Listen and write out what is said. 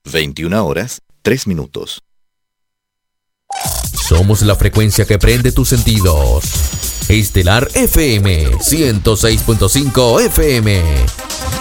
21:03. Somos la frecuencia que prende tus sentidos. Estelar FM 106.5 FM.